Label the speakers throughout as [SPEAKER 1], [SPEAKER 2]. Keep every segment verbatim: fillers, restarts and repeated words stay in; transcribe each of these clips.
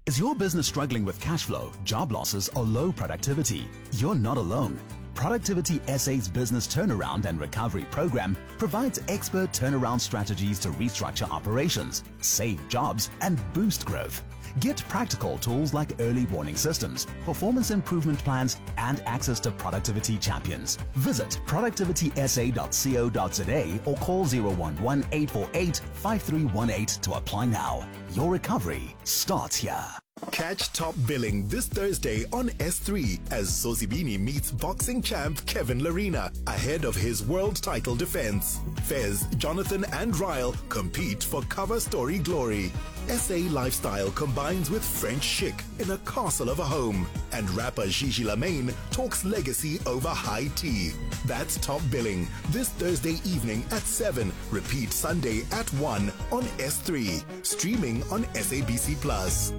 [SPEAKER 1] Is your business struggling with cash flow, job losses, or low productivity? You're not alone. Productivity S A's Business Turnaround and Recovery Program provides expert turnaround strategies to restructure operations, save jobs, and boost growth. Get practical tools like early warning systems, performance improvement plans, and access to productivity champions. Visit productivity s a dot co dot z a or call zero one one, eight four eight, five three one eight to apply now. Your recovery starts here.
[SPEAKER 2] Catch Top Billing this Thursday on S three as Sosibini meets boxing champ Kevin Larina ahead of his world title defense. Fez, Jonathan and Ryle compete for cover story glory. S A lifestyle combines with French chic in a castle of a home. And rapper Gigi Lamaine talks legacy over high tea. That's Top Billing this Thursday evening at seven. Repeat Sunday at one on S three. Streaming on S A B C Plus.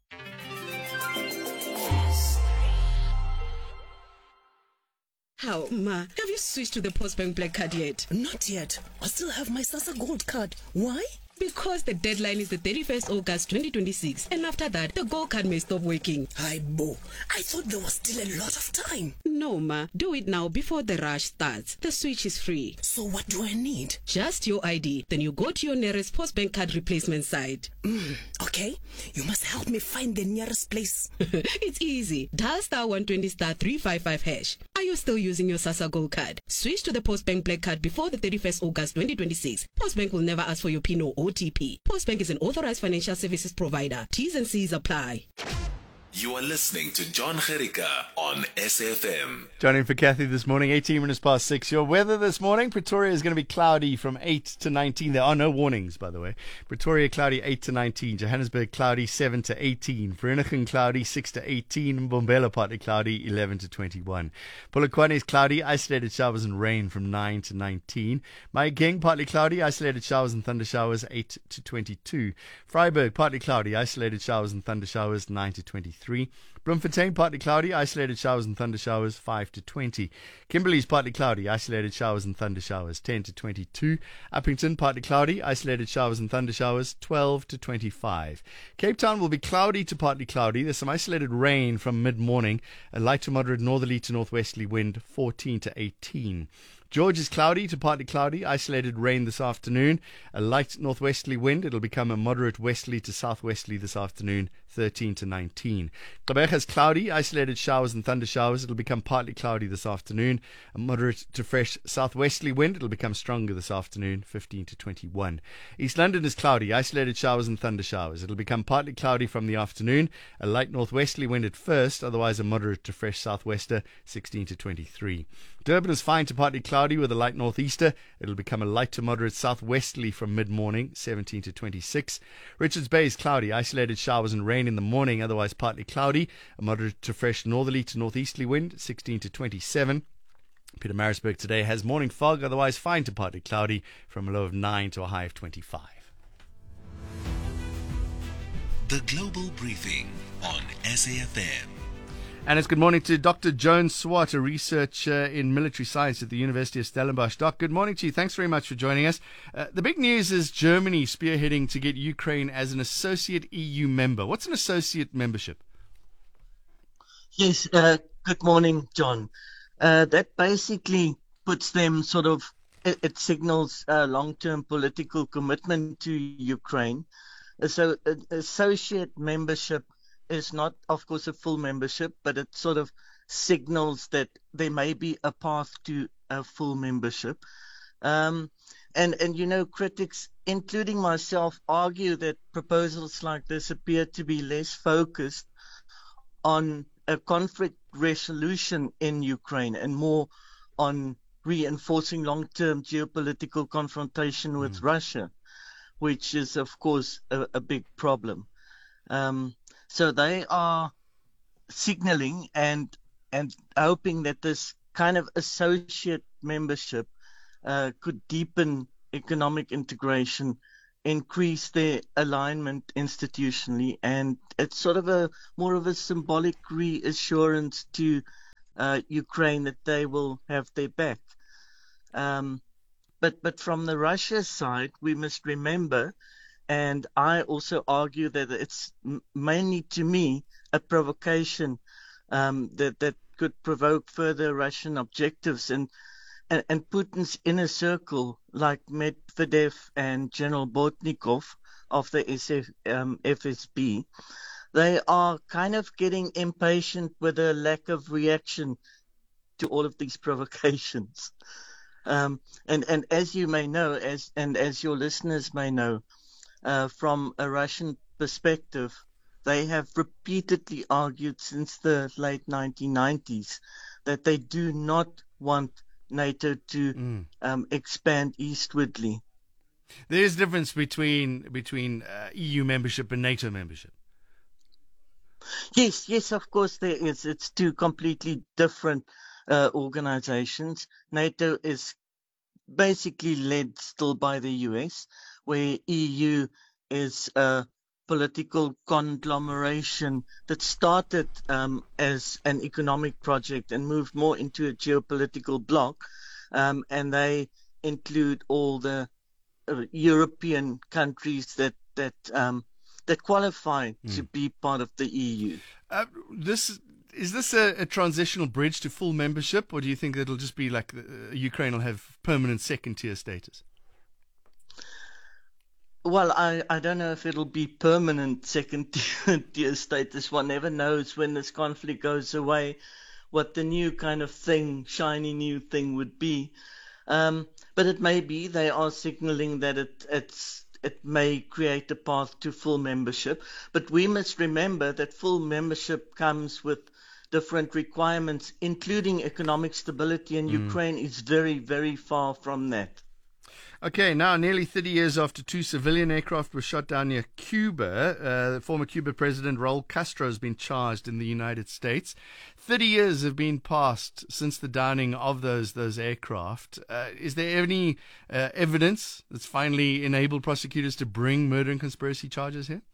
[SPEAKER 3] How, Ma? Have you switched to the Postbank Black Card yet?
[SPEAKER 4] Not yet. I still have my SASSA Gold Card. Why?
[SPEAKER 3] Because the deadline is the thirty-first of August twenty twenty-six, and after that, the Gold Card may stop working.
[SPEAKER 4] Hi, Bo. I thought there was still a lot of time.
[SPEAKER 3] No, Ma. Do it now before the rush starts. The switch is free.
[SPEAKER 4] So what do I need?
[SPEAKER 3] Just your I D. Then you go to your nearest Postbank Card replacement site.
[SPEAKER 4] Mm, okay. You must help me find the nearest place.
[SPEAKER 3] It's easy. Dial star one twenty star three five five hash. Are you still using your SASSA Gold Card? Switch to the Postbank Black Card before the thirty-first of August twenty twenty-six. Postbank will never ask for your PIN or O T P. Postbank is an authorized financial services provider. T's and C's apply.
[SPEAKER 5] You are listening to John Gericka on S F M.
[SPEAKER 6] Joining for Kathy this morning, eighteen minutes past six. Your weather this morning, Pretoria is going to be cloudy from eight to nineteen. There are no warnings, by the way. Pretoria cloudy eight to nineteen. Johannesburg cloudy seven to eighteen. Vereeniging cloudy six to eighteen. Mbombela partly cloudy eleven to twenty-one. Polokwane is cloudy, isolated showers and rain from nine to nineteen. Mahikeng partly cloudy, isolated showers and thunder showers eight to twenty-two. Vryburg partly cloudy, isolated showers and thunder showers nine to twenty-three. Bloemfontein partly cloudy, isolated showers and thunder showers five to twenty. Kimberley's partly cloudy, isolated showers and thunder showers ten to twenty-two. Uppington partly cloudy, isolated showers and thunder showers twelve to twenty-five. Cape Town will be cloudy to partly cloudy. There's some isolated rain from mid-morning. A light to moderate northerly to northwesterly wind fourteen to eighteen. George is cloudy to partly cloudy, isolated rain this afternoon, a light northwesterly wind. It'll become a moderate westerly to southwesterly this afternoon, thirteen to nineteen. Gqeberha is cloudy, isolated showers and thunder showers. It'll become partly cloudy this afternoon, a moderate to fresh southwesterly wind. It'll become stronger this afternoon, fifteen to twenty-one. East London is cloudy, isolated showers and thunder showers. It'll become partly cloudy from the afternoon, a light northwesterly wind at first, otherwise a moderate to fresh southwester, sixteen to twenty-three. Durban is fine to partly cloudy with a light northeaster. It'll become a light to moderate southwesterly from mid-morning, seventeen to twenty-six. Richards Bay is cloudy, isolated showers and rain in the morning, otherwise partly cloudy. A moderate to fresh northerly to northeasterly wind, sixteen to twenty-seven. Pietermaritzburg today has morning fog, otherwise fine to partly cloudy, from a low of nine to a high of twenty-five.
[SPEAKER 5] The Global Briefing on S A F M.
[SPEAKER 6] And it's good morning to Doctor Joan Swart, a researcher in military science at the University of Stellenbosch. Doc, good morning to you. Thanks very much for joining us. Uh, the big news is Germany spearheading to get Ukraine as an associate E U member. What's an associate membership?
[SPEAKER 7] Yes, uh, good morning, John. Uh, that basically puts them sort of, it, it signals uh, long-term political commitment to Ukraine. Uh, so uh, associate membership is not, of course, a full membership, but it sort of signals that there may be a path to a full membership. Um, and, and, you know, critics, including myself, argue that proposals like this appear to be less focused on a conflict resolution in Ukraine and more on reinforcing long-term geopolitical confrontation with mm. Russia, which is, of course, a, a big problem. Um, So they are signaling and and hoping that this kind of associate membership uh, could deepen economic integration, increase their alignment institutionally, and it's sort of a more of a symbolic reassurance to uh, Ukraine that they will have their back. Um, but but from the Russia side, we must remember And I also argue that it's mainly, to me, a provocation um, that, that could provoke further Russian objectives. And, and, and Putin's inner circle, like Medvedev and General Bortnikov of the S F, um, F S B, they are kind of getting impatient with a lack of reaction to all of these provocations. Um, and, and as you may know, as and as your listeners may know, uh, from a Russian perspective, they have repeatedly argued since the late nineteen nineties that they do not want NATO to mm. um, expand eastwardly.
[SPEAKER 6] There is a difference between between uh, E U membership and NATO membership.
[SPEAKER 7] Yes, yes, of course there is. It's two completely different uh, organizations. NATO is basically led still by the U S, where E U is a political conglomeration that started um, as an economic project and moved more into a geopolitical bloc, um, and they include all the uh, European countries that that um, that qualify mm. to be part of the E U.
[SPEAKER 6] Uh, this is this a, a transitional bridge to full membership, or do you think it'll just be like uh, Ukraine will have permanent second-tier status?
[SPEAKER 7] Well, I, I don't know if it'll be permanent second-tier status. One never knows when this conflict goes away what the new kind of thing, shiny new thing would be. Um, but it may be they are signaling that it it's it may create a path to full membership. But we must remember that full membership comes with different requirements, including economic stability, and mm. Ukraine is very, very far from that.
[SPEAKER 6] Okay, now nearly thirty years after two civilian aircraft were shot down near Cuba, uh, former Cuba President Raul Castro has been charged in the United States. thirty years have been passed since the downing of those those aircraft. Uh, is there any uh, evidence that's finally enabled prosecutors to bring murder and conspiracy charges here?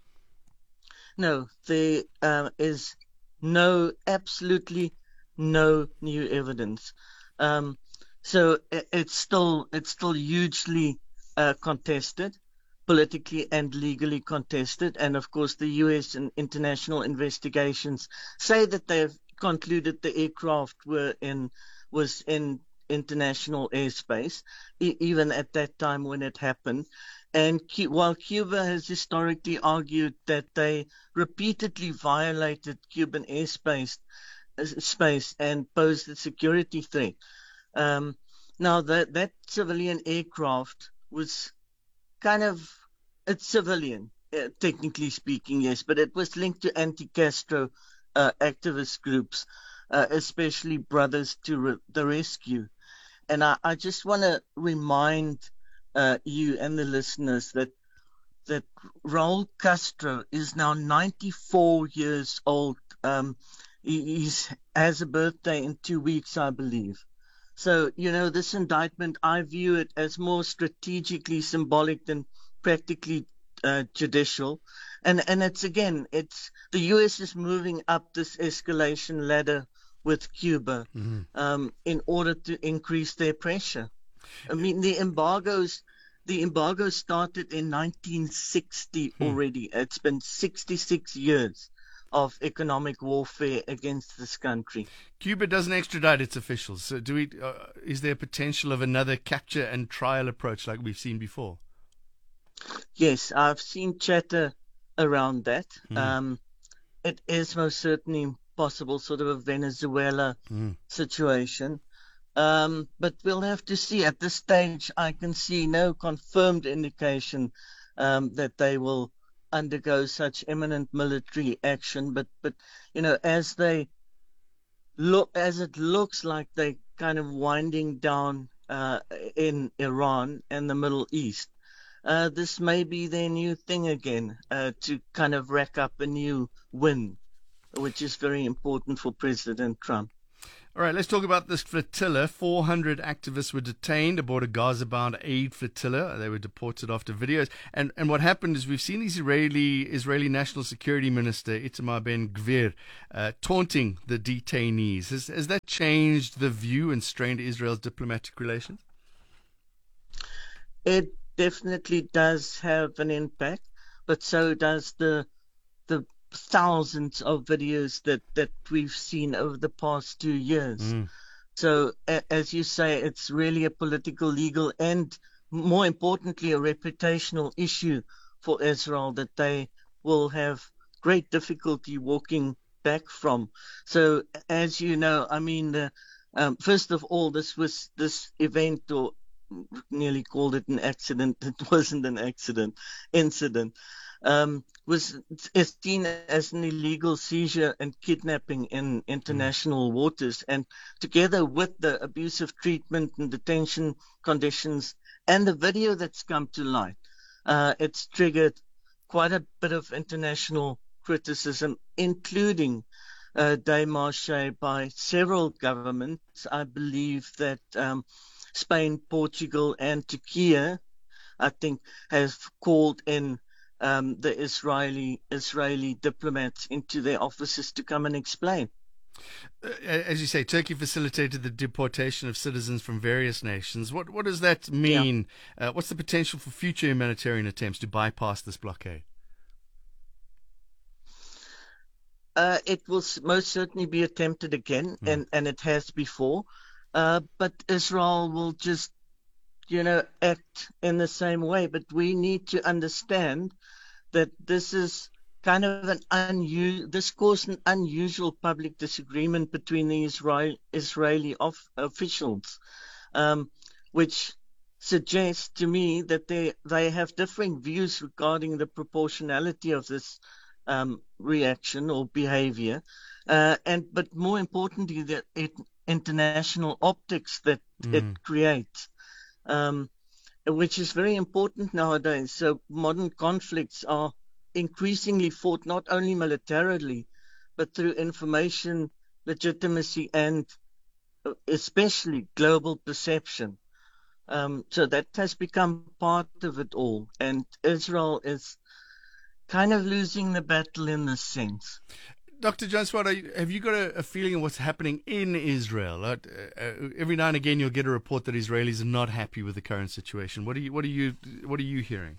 [SPEAKER 7] No, there uh, is no, absolutely no new evidence. Um, So it's still it's still hugely uh, contested, politically and legally contested, and of course the U S and international investigations say that they've concluded the aircraft were in was in international airspace, e- even at that time when it happened. And Cu- while Cuba has historically argued that they repeatedly violated Cuban airspace uh, space and posed a security threat. Um, now that that civilian aircraft was kind of it's civilian, uh, technically speaking, yes, but it was linked to anti-Castro uh, activist groups, uh, especially Brothers to Re- the Rescue. And I, I just want to remind uh, you and the listeners that that Raul Castro is now ninety-four years old. Um, he he's, has a birthday in two weeks, I believe. So, you know, this indictment, I view it as more strategically symbolic than practically uh, judicial. And and it's, again, it's the U S is moving up this escalation ladder with Cuba mm-hmm. um, in order to increase their pressure. I mean, the embargoes, the embargo started in nineteen sixty hmm. already. It's been sixty-six years of economic warfare against this country.
[SPEAKER 6] Cuba doesn't extradite its officials. So do we? Uh, is there potential of another capture and trial approach like we've seen before?
[SPEAKER 7] Yes, I've seen chatter around that. Mm. Um, it is most certainly possible, sort of a Venezuela mm. situation. Um, but we'll have to see. At this stage, I can see no confirmed indication um, that they will undergo such imminent military action, but but you know, as they look, as it looks like they kind of winding down uh, in Iran and the Middle East, uh, this may be their new thing again, uh, to kind of rack up a new win, which is very important for President Trump.
[SPEAKER 6] All right, let's talk about this flotilla. four hundred activists were detained aboard a Gaza-bound aid flotilla. They were deported after videos. And and what happened is we've seen the Israeli Israeli National Security Minister Itamar Ben-Gvir uh, taunting the detainees. Has, has that changed the view and strained Israel's diplomatic relations?
[SPEAKER 7] It definitely does have an impact, but so does the the thousands of videos that, that we've seen over the past two years.
[SPEAKER 6] Mm.
[SPEAKER 7] So, a, as you say, it's really a political, legal, and more importantly, a reputational issue for Israel that they will have great difficulty walking back from. So, as you know, I mean, the, um, first of all, this was this event, or nearly called it an accident. It wasn't an accident, incident. Um, was is seen as an illegal seizure and kidnapping in international mm. waters, and together with the abusive treatment and detention conditions and the video that's come to light, uh, it's triggered quite a bit of international criticism, including uh, démarches by several governments. I believe that um, Spain, Portugal, and Turkey, I think, have called in Um, the Israeli Israeli diplomats into their offices to come and explain.
[SPEAKER 6] As you say, Turkey facilitated the deportation of citizens from various nations. What what does that mean? Yeah. Uh, what's the potential for future humanitarian attempts to bypass this blockade?
[SPEAKER 7] Uh, it will most certainly be attempted again, mm. and, and it has before. Uh, but Israel will just, you know, act in the same way. But we need to understand that this is kind of an unusual, this caused an unusual public disagreement between the Israel, Israeli of, officials, um, which suggests to me that they, they have differing views regarding the proportionality of this um, reaction or behavior. Uh, and but more importantly, the it, international optics that mm. it creates. Um, which is very important nowadays. So modern conflicts are increasingly fought not only militarily, but through information, legitimacy, and especially global perception. Um, so that has become part of it all. And Israel is kind of losing the battle in this sense.
[SPEAKER 6] Doctor John Swart, have you got a, a feeling of what's happening in Israel? Uh, uh, every now and again, you'll get a report that Israelis are not happy with the current situation. What are you, what are you, what are you hearing?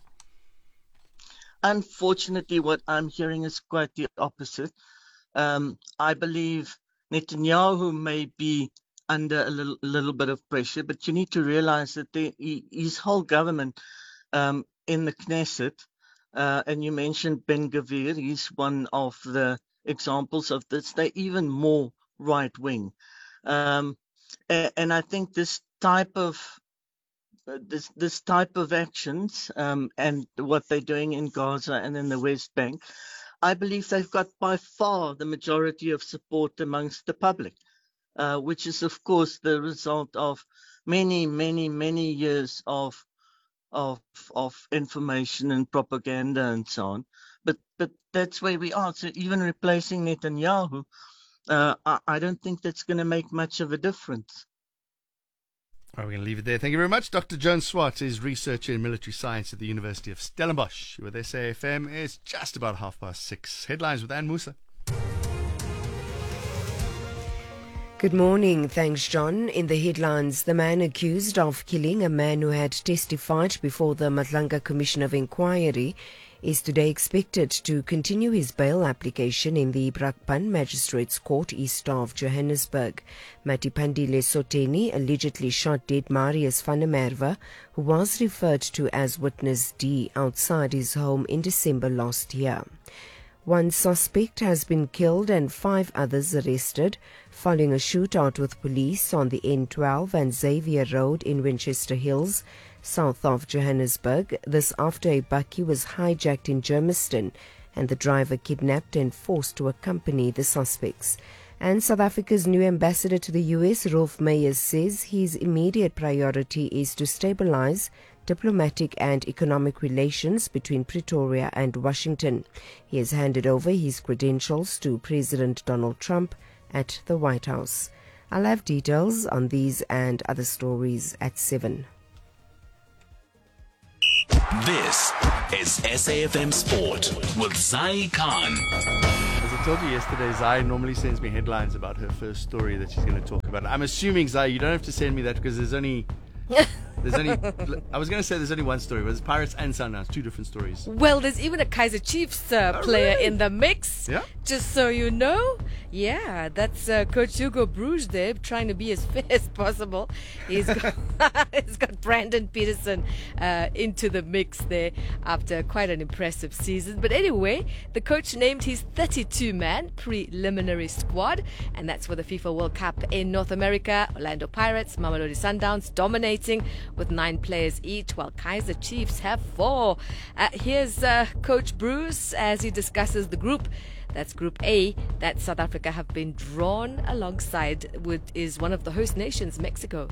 [SPEAKER 7] Unfortunately, what I'm hearing is quite the opposite. Um, I believe Netanyahu may be under a little, a little bit of pressure, but you need to realize that they, he, his whole government um, in the Knesset, uh, and you mentioned Ben Gvir, he's one of the examples of this. They're even more right wing, um, and, and I think this type of uh, this this type of actions um, and what they're doing in Gaza and in the West Bank, I believe they've got by far the majority of support amongst the public, uh, which is of course the result of many, many, many years of of of information and propaganda and so on. But but that's where we are. So even replacing Netanyahu, uh, I, I don't think that's going to make much of a difference.
[SPEAKER 6] All right, we're going to leave it there. Thank you very much. Doctor Joan Swart is researcher in military science at the University of Stellenbosch. With S A F M, it's just about half past six. Headlines with Anne Musa.
[SPEAKER 8] Good morning. Thanks, John. In the headlines, the man accused of killing a man who had testified before the Matlanga Commission of Inquiry is today expected to continue his bail application in the Brakpan Magistrates Court east of Johannesburg. Matipandile Soteni allegedly shot dead Marius van der Merwe, who was referred to as Witness D, outside his home in December last year. One suspect has been killed and five others arrested following a shootout with police on the N twelve and Xavier Road in Winchester Hills, south of Johannesburg. This after a bakkie was hijacked in Germiston and the driver kidnapped and forced to accompany the suspects. And South Africa's new ambassador to the U S, Rolf Meyers, says his immediate priority is to stabilize diplomatic and economic relations between Pretoria and Washington. He has handed over his credentials to President Donald Trump at the White House. I'll have details on these and other stories at seven.
[SPEAKER 5] This is S A F M Sport with Zai Khan.
[SPEAKER 6] As I told you yesterday, Zai normally sends me headlines about her first story that she's going to talk about. I'm assuming, Zai, you don't have to send me that because there's only There's only, I was going to say there's only one story, but it's Pirates and Sundowns, two different stories.
[SPEAKER 9] Well, there's even a Kaiser Chiefs uh,
[SPEAKER 6] Oh,
[SPEAKER 9] player
[SPEAKER 6] really?
[SPEAKER 9] in the mix.
[SPEAKER 6] Yeah?
[SPEAKER 9] Just so you know. Yeah, that's uh, Coach Hugo Bruges there, trying to be as fair as possible. He's got, he's got Brandon Peterson uh, into the mix there after quite an impressive season. But anyway, the coach named his thirty-two man preliminary squad, and that's for the FIFA World Cup in North America. Orlando Pirates, Mamelodi Sundowns dominating with nine players each, while Kaiser Chiefs have four. Uh, here's uh, Coach Bruce as he discusses the group. That's Group A that South Africa have been drawn alongside with is one of the host nations, Mexico.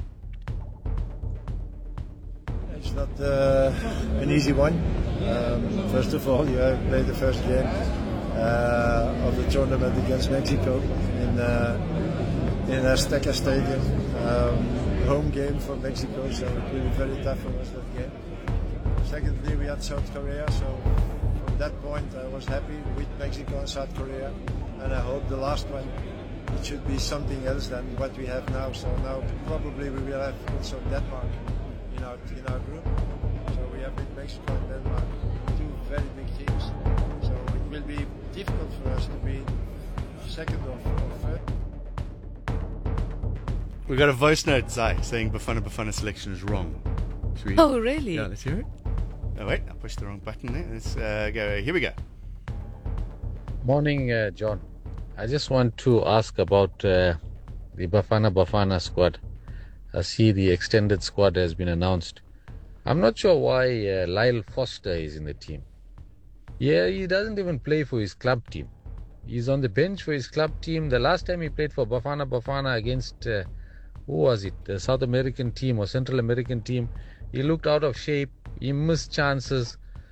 [SPEAKER 10] It's not uh, an easy one. Um, first of all, you have played the first game uh, of the tournament against Mexico in uh, in Azteca Stadium. Um, home game for Mexico, so it will be very tough for us that game. Secondly, we had South Korea, so from that point I was happy with Mexico and South Korea, and I hope the last one it should be something else than what we have now. So now probably we will have also Denmark in our in our group. So we have with Mexico and Denmark, two very big teams. So it will be difficult for us to be second or, or third.
[SPEAKER 6] We got a voice note, Zai, saying Bafana Bafana selection is wrong. Should we?
[SPEAKER 9] Oh, really?
[SPEAKER 6] Yeah, let's hear it. Oh, wait, I pushed the wrong button there. Let's uh, go. Here we go.
[SPEAKER 11] Morning, uh, John. I just want to ask about uh, the Bafana Bafana squad. I see the extended squad has been announced. I'm not sure why uh, Lyle Foster is in the team. Yeah, he doesn't even play for his club team. He's on the bench for his club team. The last time he played for Bafana Bafana against, uh, who was it, the South American team or Central American team, he looked out of shape. He missed chances.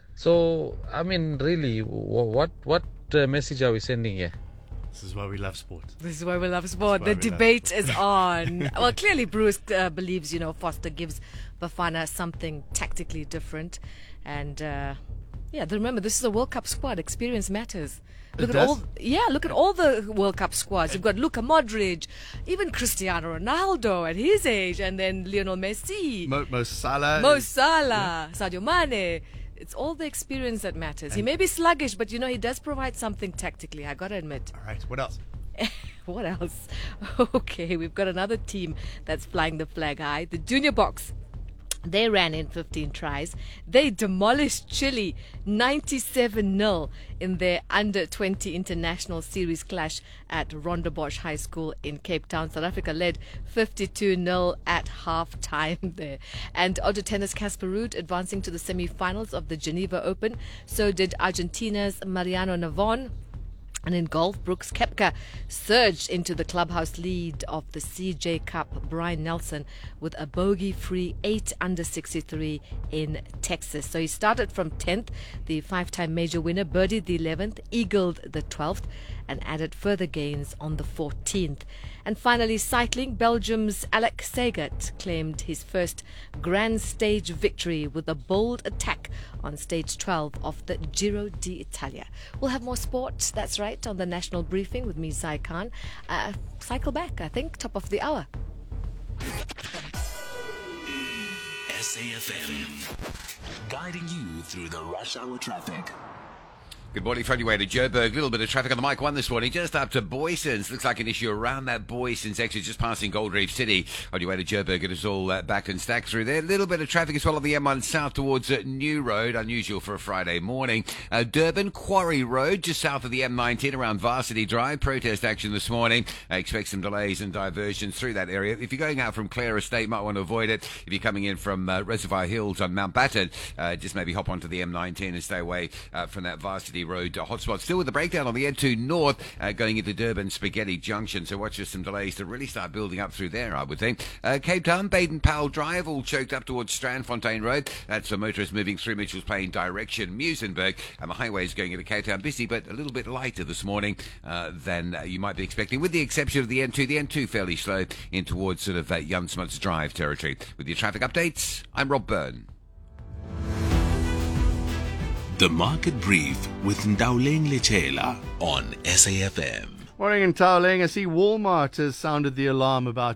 [SPEAKER 11] So, I mean, really, what what uh, message are we sending here?
[SPEAKER 6] This is why we love sport.
[SPEAKER 9] This is why we love sport.
[SPEAKER 6] This
[SPEAKER 9] The
[SPEAKER 6] is why we
[SPEAKER 9] debate is on. Well, clearly Bruce uh, believes, you know, Foster gives Bafana something tactically different. And, uh, yeah, remember, this is a World Cup squad. Experience matters. Look
[SPEAKER 6] It
[SPEAKER 9] at
[SPEAKER 6] does?
[SPEAKER 9] all, yeah. Look at all the World Cup squads. You've got Luka Modric, even Cristiano Ronaldo at his age, and then Lionel Messi,
[SPEAKER 6] Mo, Mo Salah.
[SPEAKER 9] Mo Salah, Sadio Mane. It's all the experience that matters. He may be sluggish, but you know he does provide something tactically. I gotta admit.
[SPEAKER 6] All right, what else?
[SPEAKER 9] What else? Okay, we've got another team that's flying the flag high. The Junior Box. They ran in fifteen tries. They demolished Chile ninety-seven nil in their under twenty international series clash at Rondebosch High School in Cape Town. South Africa led fifty-two nil at half time there. And auto tennis Casper Ruud advancing to the semi-finals of the Geneva Open. So did Argentina's Mariano Navon. And in golf, Brooks Koepka surged into the clubhouse lead of the C J Cup. Brian Nelson with a bogey-free eight under sixty-three in Texas. So he started from tenth, the five-time major winner, birdied the eleventh, eagled the twelfth, and added further gains on the fourteenth. And finally, cycling, Belgium's Alec Sagat claimed his first grand stage victory with a bold attack on stage twelve of the Giro d'Italia. We'll have more sport, that's right, on the national briefing with me, Zai Khan. Uh, cycle back, I think, top of the hour.
[SPEAKER 5] S A F M, guiding you through the rush hour traffic.
[SPEAKER 12] Good morning, from your way to Joburg. A little bit of traffic on the Mike one this morning, just up to Boysons. Looks like an issue around that Boysons exit, just passing Gold Reef City. On your way to Joburg, it is all uh, back and stacked through there. A little bit of traffic as well on the M one south towards uh, New Road, unusual for a Friday morning. Uh, Durban Quarry Road, just south of the M nineteen around Varsity Drive. Protest action this morning. Uh, expect some delays and diversions through that area. If you're going out from Clare Estate, might want to avoid it. If you're coming in from uh, Reservoir Hills on Mountbatten, uh, just maybe hop onto the M nineteen and stay away uh, from that Varsity Road uh, hotspot. Still with the breakdown on the N two North uh, going into Durban Spaghetti Junction, so watch for some delays to really start building up through there, I would think. Uh, Cape Town, Baden-Powell Drive, all choked up towards Strandfontein Road. That's for motorists moving through Mitchell's Plain direction. Muizenberg, and the highways going into Cape Town, busy but a little bit lighter this morning uh, than uh, you might be expecting, with the exception of the N two. The N two fairly slow in towards sort of uh, Jan Smuts Drive territory. With your traffic updates, I'm Rob Byrne.
[SPEAKER 5] The Market Brief with Ndawleng Lechela on S A F M.
[SPEAKER 6] Morning in Taoleng. I see Walmart has sounded the alarm about